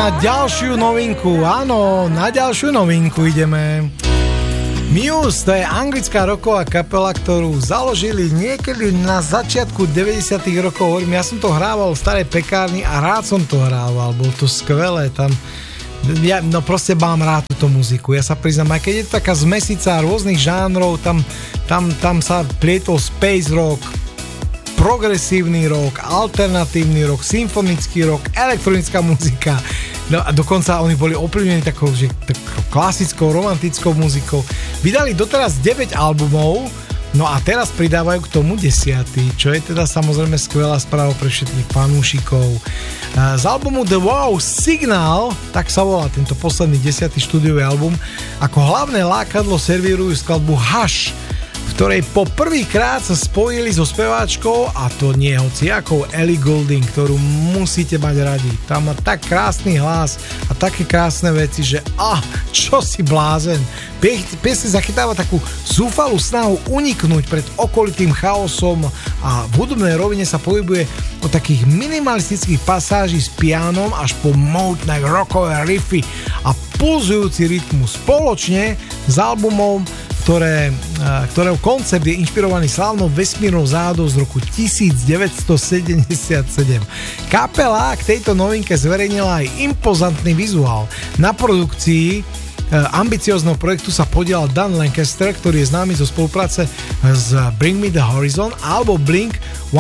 na ďalšiu novinku. Áno, na ďalšiu novinku ideme. Muse, to je anglická rocková kapela, ktorú založili niekedy na začiatku 90. rokov. Hovorím, ja som to hrával v starej pekárni a rád som to hrával. Bolo to skvelé tam. No proste mám rád túto muziku. Ja sa priznám, aj keď je to taká zmesica rôznych žánrov, tam sa plietol space rock, progresívny rock, alternatívny rock, symfonický rock, elektronická muzika. No a dokonca oni boli ovplyvnení takou klasickou, romantickou muzikou. Vydali doteraz 9 albumov, no a teraz pridávajú k tomu 10, čo je teda samozrejme skvelá správa pre všetkých fanúšikov. Z albumu The Wow Signal, tak sa volá tento posledný 10. štúdiový album, ako hlavné lákadlo servírujú skladbu Hush, v ktorej po prvýkrát sa spojili so speváčkou, a to nie hociakou, Ellie Goulding, ktorú musíte mať radi. Tam má tak krásny hlas a také krásne veci, že čo si blázen. Piesň zachytáva takú zúfalú snahu uniknúť pred okolitým chaosom a v hudobnej rovine sa pohybuje od takých minimalistických pasáží s pianom až po mohutné rockové riffy a pulzujúci rytmus spoločne s albumom, ktorého koncept je inšpirovaný slávnou vesmírnou záhadou z roku 1977. Kapela k tejto novinke zverejnila aj impozantný vizuál. Na produkcii ambiciózneho projektu sa podielal Dan Lancaster, ktorý je známy zo spolupráce s Bring Me The Horizon alebo Blink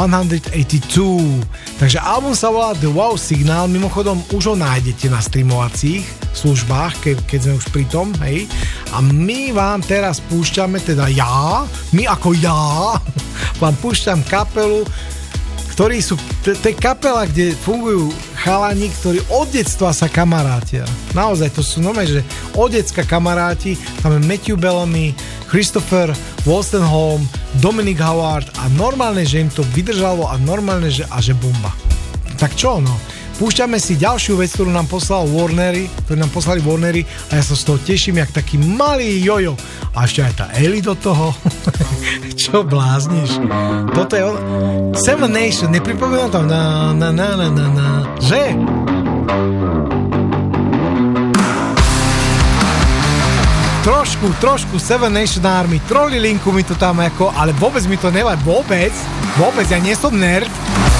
182. Takže album sa volá The Wow Signal, mimochodom už ho nájdete na streamovacích službách, keď sme už pri tom, hej. A my vám teraz púšťame, teda my vám púšťam kapelu, ktorí sú, to je kapela, kde fungujú chalani, ktorí od detstva sa kamarátia. Naozaj, to sú že od detska kamaráti, tam je Matthew Bellamy, Christopher Wolstenholme, Dominic Howard a normálne, že im to vydržalo a normálne, že bomba. Tak čo, Púšťame si ďalšiu vec, ktorú nám poslali Warnery a ja sa z toho teším, jak taký malý jojo. A ešte aj tá Ellie do toho. Čo blázniš? Toto je Seven Nation, nepripomínam tam že? Trošku Seven Nation Army, trolli linku mi to tam ale vôbec mi to nevadí, vôbec, ja nie som nerd.